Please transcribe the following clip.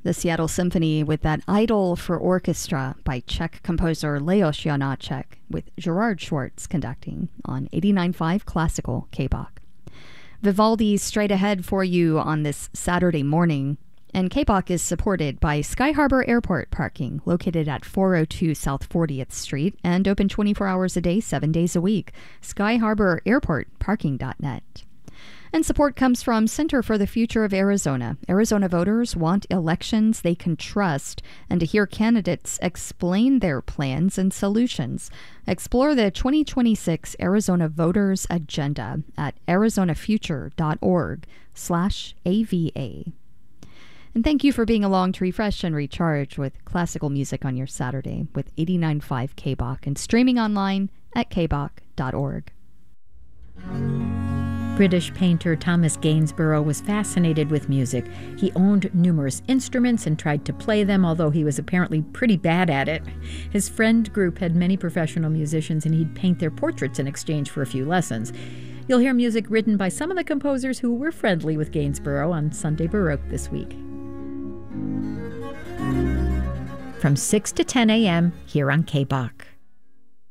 The Seattle Symphony with that Idol for Orchestra by Czech composer Leos Janáček, with Gerard Schwartz conducting on 89.5 Classical KBOK. Vivaldi's straight ahead for you on this Saturday morning, and KBOK is supported by Sky Harbor Airport Parking, located at 402 South 40th Street and open 24 hours a day, 7 days a week. Sky Harbor Airport Parking.net. And support comes from Center for the Future of Arizona. Arizona voters want elections they can trust and to hear candidates explain their plans and solutions. Explore the 2026 Arizona Voters Agenda at arizonafuture.org/AVA. And thank you for being along to refresh and recharge with classical music on your Saturday with 89.5 KBOK and streaming online at kbok.org. British painter Thomas Gainsborough was fascinated with music. He owned numerous instruments and tried to play them, although he was apparently pretty bad at it. His friend group had many professional musicians, and he'd paint their portraits in exchange for a few lessons. You'll hear music written by some of the composers who were friendly with Gainsborough on Sunday Baroque this week. From 6 to 10 a.m. here on KBOK.